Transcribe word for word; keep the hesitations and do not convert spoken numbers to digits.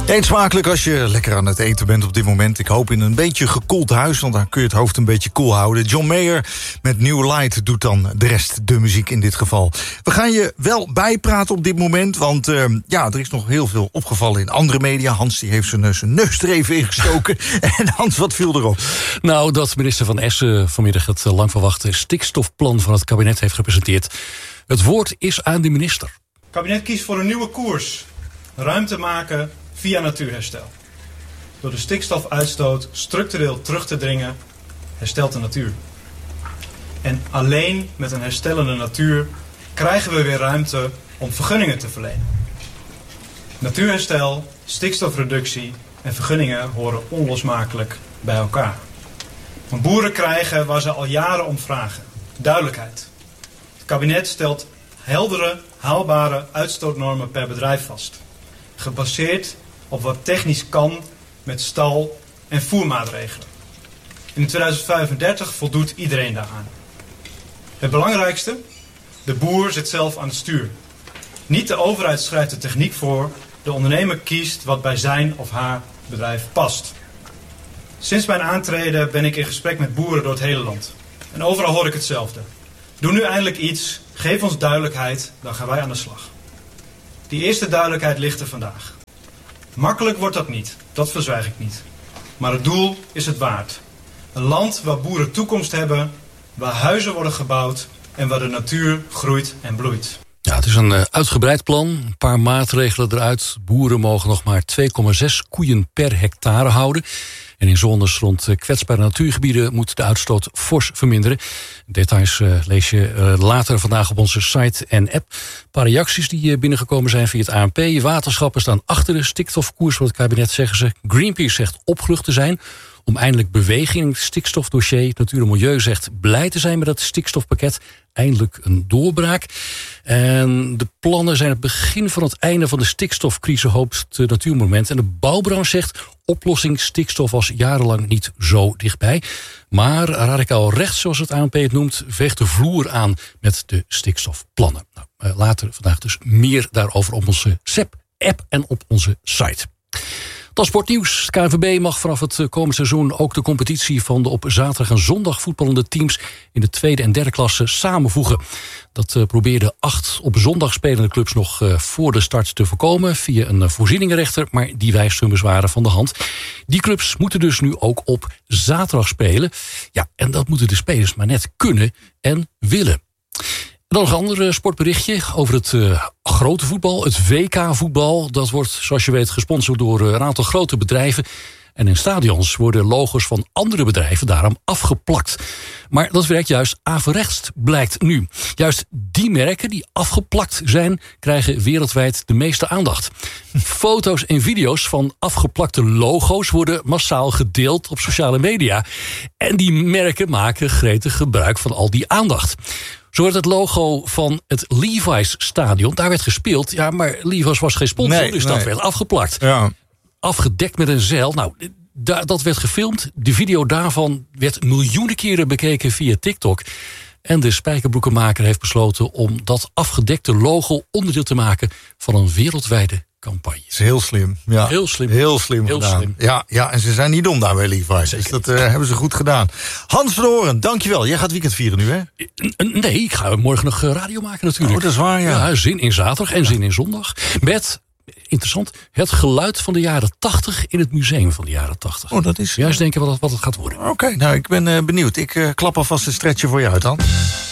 Eet smakelijk als je lekker aan het eten bent op dit moment. Ik hoop in een beetje gekoeld huis, want dan kun je het hoofd een beetje koel houden. John Mayer met New Light doet dan de rest, de muziek in dit geval. We gaan je wel bijpraten op dit moment, want uh, ja, er is nog heel veel opgevallen in andere media. Hans die heeft zijn, zijn neus er even ingestoken. En Hans, wat viel erop? Nou, dat minister Van Essen vanmiddag het lang verwachte stikstofplan van het kabinet heeft gepresenteerd. Het woord is aan de minister. Het kabinet kiest voor een nieuwe koers. Ruimte maken via natuurherstel. Door de stikstofuitstoot structureel terug te dringen, herstelt de natuur. En alleen met een herstellende natuur krijgen we weer ruimte om vergunningen te verlenen. Natuurherstel, stikstofreductie en vergunningen horen onlosmakelijk bij elkaar. Want boeren krijgen waar ze al jaren om vragen: duidelijkheid. Het kabinet stelt heldere, haalbare uitstootnormen per bedrijf vast. Gebaseerd op wat technisch kan met stal- en voermaatregelen. In tweeduizend vijfendertig voldoet iedereen daaraan. Het belangrijkste: de boer zit zelf aan het stuur. Niet de overheid schrijft de techniek voor, de ondernemer kiest wat bij zijn of haar bedrijf past. Sinds mijn aantreden ben ik in gesprek met boeren door het hele land. En overal hoor ik hetzelfde. Doe nu eindelijk iets, geef ons duidelijkheid, dan gaan wij aan de slag. Die eerste duidelijkheid ligt er vandaag. Makkelijk wordt dat niet, dat verzwijg ik niet. Maar het doel is het waard. Een land waar boeren toekomst hebben, waar huizen worden gebouwd en waar de natuur groeit en bloeit. Ja, het is een uh, uitgebreid plan, een paar maatregelen eruit. Boeren mogen nog maar twee komma zes koeien per hectare houden. En in zones rond kwetsbare natuurgebieden moet de uitstoot fors verminderen. Details uh, lees je uh, later vandaag op onze site en app. Een paar reacties die uh, binnengekomen zijn via het A N P. Waterschappen staan achter de stikstofkoers van het kabinet, zeggen ze. Greenpeace zegt opgelucht te zijn om eindelijk beweging in het stikstofdossier. Natuur en Milieu zegt blij te zijn met dat stikstofpakket. Eindelijk een doorbraak. En de plannen zijn het begin van het einde van de stikstofcrisis, hoopt het Natuurmonument. En de bouwbranche zegt oplossing stikstof was jarenlang niet zo dichtbij. Maar radicaal rechts, zoals het A N P het noemt, veegt de vloer aan met de stikstofplannen. Nou, later vandaag dus meer daarover op onze S E P-app en op onze site. Dan sportnieuws. De K N V B mag vanaf het komende seizoen ook de competitie van de op zaterdag en zondag voetballende teams in de tweede en derde klasse samenvoegen. Dat uh, probeerden acht op zondag spelende clubs nog uh, voor de start te voorkomen via een uh, voorzieningenrechter, maar die wijst hun bezwaren van de hand. Die clubs moeten dus nu ook op zaterdag spelen. Ja, en dat moeten de spelers maar net kunnen en willen. Dan nog een ander sportberichtje over het uh, grote voetbal, het W K-voetbal. Dat wordt, zoals je weet, gesponsord door een aantal grote bedrijven. En in stadions worden logo's van andere bedrijven daarom afgeplakt. Maar dat werkt juist averechts, blijkt nu. Juist die merken die afgeplakt zijn, krijgen wereldwijd de meeste aandacht. Foto's en video's van afgeplakte logo's worden massaal gedeeld op sociale media. En die merken maken gretig gebruik van al die aandacht. Zo werd het logo van het Levi's stadion, daar werd gespeeld. Ja, maar Levi's was geen sponsor, nee, dus nee. Dat werd afgeplakt. Ja. Afgedekt met een zeil. Nou, da- dat werd gefilmd. De video daarvan werd miljoenen keren bekeken via TikTok. En de spijkerbroekenmaker heeft besloten om dat afgedekte logo onderdeel te maken van een wereldwijde campagne. Dat is heel slim. Ja. Heel slim. Heel slim heel gedaan. Slim. Ja, ja, en ze zijn niet dom daar bij Levi's. Dus dat uh, hebben ze goed gedaan. Hans van Horen, dankjewel. Jij gaat weekend vieren nu, hè? Nee, ik ga morgen nog radio maken natuurlijk. Oh, dat is waar, ja. Ja, zin in zaterdag en ja. Zin in zondag. Met, interessant, het geluid van de jaren tachtig in het museum van de jaren tachtig. Oh, dat is... Juist denken wat het, wat het gaat worden. Oké, okay, nou, ik ben uh, benieuwd. Ik uh, klap alvast een stretchje voor je uit, dan.